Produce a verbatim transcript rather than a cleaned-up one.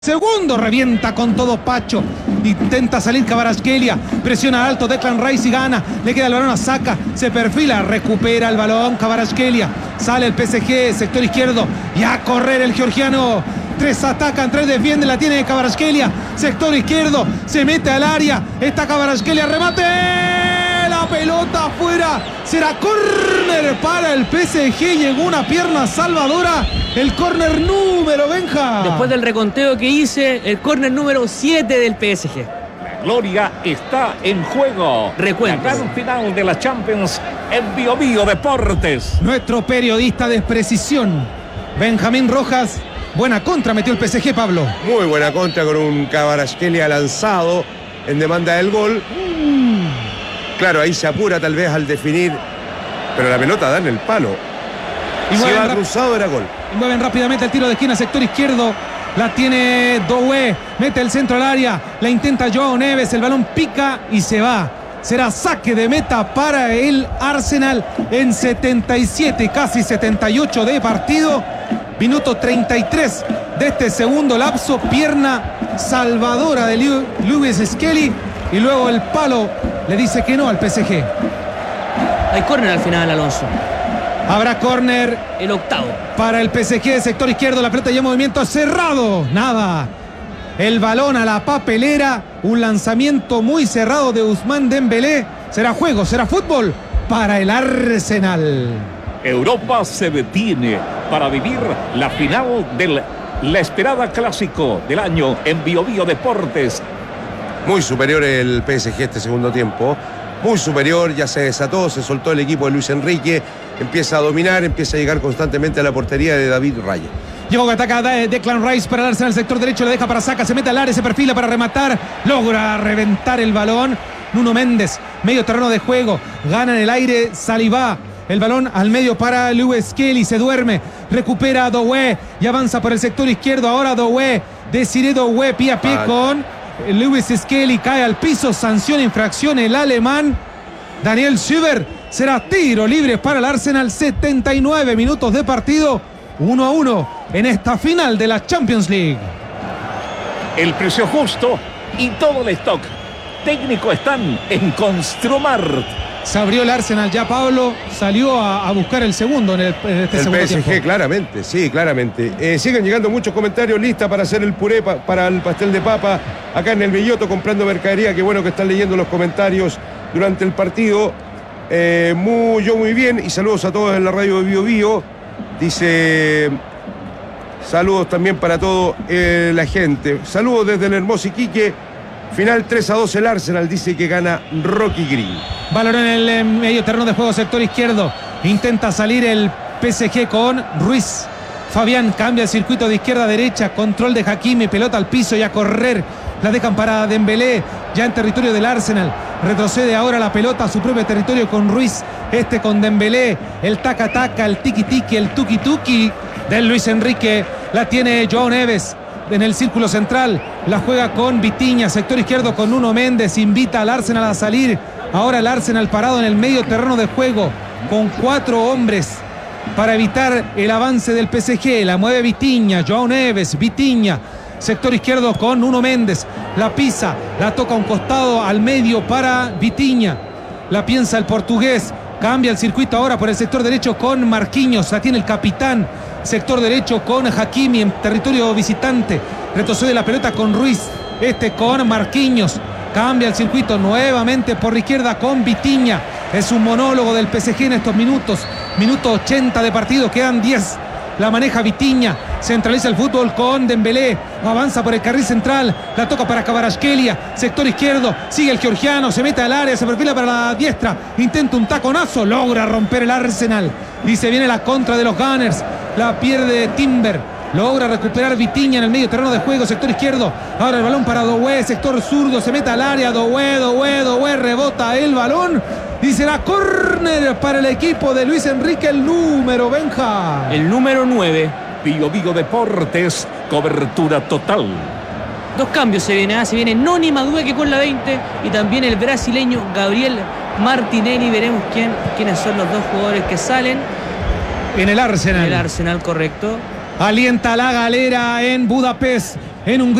Segundo, revienta con todo Pacho. Intenta salir Kvaratskhelia. Presiona alto Declan Rice y gana. Le queda el balón a Saka. Se perfila, recupera el balón Kvaratskhelia. Sale el P S G, sector izquierdo. Y a correr el georgiano. Tres atacan, tres defienden. La tiene Kvaratskhelia. Sector izquierdo. Se mete al área. Está Kvaratskhelia. Remate. La pelota afuera. Será córner para el P S G. Llegó una pierna salvadora. El córner número, Benja. Después del reconteo que hice, el córner número siete del P S G. La gloria está en juego. Recuento. La gran final de la Champions en Bio Bio Deportes. Nuestro periodista de precisión, Benjamín Rojas. Buena contra metió el P S G, Pablo. Muy buena contra con un Kvaratskhelia lanzado en demanda del gol. Claro, ahí se apura tal vez al definir, pero la pelota da en el palo. Y si va rap- cruzado era gol. y mueven rápidamente el tiro de esquina, sector izquierdo. La tiene Doué, mete el centro al área. La intenta Joao Neves, el balón pica y se va. Será saque de meta para el Arsenal en setenta y siete, casi setenta y ocho de partido. Minuto treinta y tres de este segundo lapso. Pierna salvadora de Lew- Lewis Skelly. Y luego el palo le dice que no al P S G. Hay córner al final, Alonso. Habrá córner El octavo. para el P S G, sector izquierdo. La pelota ya en movimiento cerrado. Nada. El balón a la papelera. Un lanzamiento muy cerrado de Ousmane Dembélé. Será juego, será fútbol para el Arsenal. Europa se detiene para vivir la final de la esperada clásico del año en Bio Bio Deportes. Muy superior el P S G este segundo tiempo. Muy superior, ya se desató, se soltó el equipo de Luis Enrique. Empieza a dominar, empieza a llegar constantemente a la portería de David Raya. Llegó que ataca de Declan Rice para el Arsenal, sector derecho, le deja para Saka, se mete al área, se perfila para rematar, logra reventar el balón. Nuno Méndez, medio terreno de juego, gana en el aire Saliba. El balón al medio para Lewis Skelly, se duerme, recupera a Doué y avanza por el sector izquierdo. Ahora Doué, Desiré Doué, pie a pie Ah. con Lewis Skelly, cae al piso, sanción, infracción el alemán Daniel Schüber. Será tiro libre para el Arsenal. Setenta y nueve minutos de partido, uno a uno en esta final de la Champions League. El precio justo y todo el stock técnico están en Construmart. Se abrió el Arsenal ya, Pablo. Salió a, a buscar el segundo en, el, en este El segundo P S G, tiempo. claramente, sí, claramente. Eh, siguen llegando muchos comentarios, lista para hacer el puré pa- para el pastel de papa acá en el Belloto, comprando mercadería. Qué bueno que están leyendo los comentarios durante el partido. Eh, muy, yo muy bien, y saludos a todos en la radio de Bio Bio. Dice, saludos también para toda eh, la gente. Saludos desde el hermoso Iquique. Final tres a dos el Arsenal, dice que gana Rocky Green. Balón en el eh, medio terreno de juego, sector izquierdo. Intenta salir el P S G con Ruiz. Fabián cambia el circuito de izquierda a derecha. Control de Hakimi, pelota al piso y a correr. La dejan para Dembélé, ya en territorio del Arsenal. Retrocede ahora la pelota a su propio territorio con Ruiz. Este con Dembélé. El taca-taca, el tiki-tiki, el tuki-tuki del Luis Enrique. La tiene Joao Neves en el círculo central. La juega con Vitinha, sector izquierdo con Nuno Méndez. Invita al Arsenal a salir. Ahora el Arsenal parado en el medio terreno de juego con cuatro hombres para evitar el avance del P S G. La mueve Vitinha, Joao Neves, Vitinha. Sector izquierdo con Nuno Méndez. La pisa, la toca a un costado al medio para Vitinha. La piensa el portugués. Cambia el circuito ahora por el sector derecho con Marquinhos. La tiene el capitán. Sector derecho con Hakimi en territorio visitante. Retrocede la pelota con Ruiz. Este con Marquinhos. Cambia el circuito nuevamente por la izquierda con Vitinha. Es un monólogo del P S G en estos minutos. Minuto ochenta de partido, quedan diez. La maneja Vitinha, centraliza el fútbol con Dembélé, avanza por el carril central, la toca para Kvaratskhelia, sector izquierdo, sigue el georgiano, se mete al área, se perfila para la diestra, intenta un taconazo, logra romper el Arsenal y se viene la contra de los Gunners, la pierde Timber, logra recuperar Vitinha en el medio terreno de juego, sector izquierdo, ahora el balón para Doué, sector zurdo, se mete al área, Doué, Doué, Doué, rebota el balón y será córner para el equipo de Luis Enrique, el número, Benja. El número nueve. Bio Bio Deportes, cobertura total. Dos cambios se vienen. ¿eh? Se viene Noni Madueque con la veinte y también el brasileño Gabriel Martinelli. Veremos quién, quiénes son los dos jugadores que salen. En el Arsenal. El Arsenal, correcto. Alienta la galera en Budapest. en un